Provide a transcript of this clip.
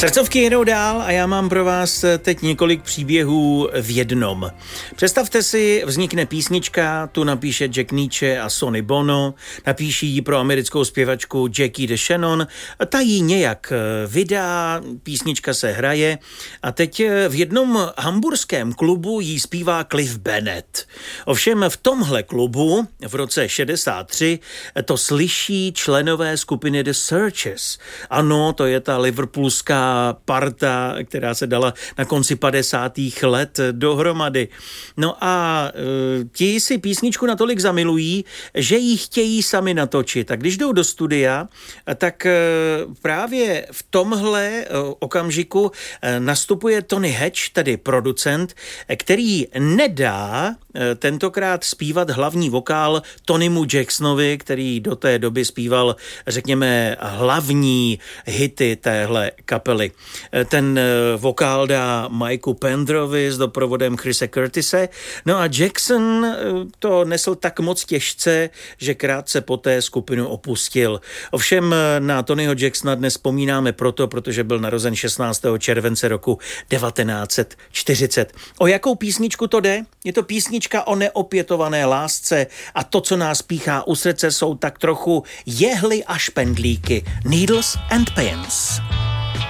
Srdcovky jedou dál a já mám pro vás teď několik příběhů v jednom. Představte si, vznikne písnička, tu napíše Jack Nitzsche a Sonny Bono, napíší ji pro americkou zpěvačku Jackie DeShannon, ta ji nějak vydá, písnička se hraje a teď v jednom hamburském klubu jí zpívá Cliff Bennett. Ovšem v tomhle klubu v roce 63 to slyší členové skupiny The Searchers. Ano, to je ta liverpoolská parta, která se dala na konci 50. let dohromady. No a ti si písničku natolik zamilují, že ji chtějí sami natočit. A když jdou do studia, tak právě v tomhle okamžiku nastupuje Tony Hatch, tedy producent, který nedá tentokrát zpívat hlavní vokál Tonymu Jacksonovi, který do té doby zpíval, řekněme, hlavní hity téhle kapely. Ten vokál dá Mikeu Pendrovi s doprovodem Chrisse Curtise. No a Jackson to nesl tak moc těžce, že krátce poté skupinu opustil. Ovšem na Tonyho Jacksona dnes vzpomínáme protože byl narozen 16. července roku 1940. O jakou písničku to jde? Je to písnička o neopětované lásce a to, co nás píchá u srdce, jsou tak trochu jehly a špendlíky. Needles and Pins.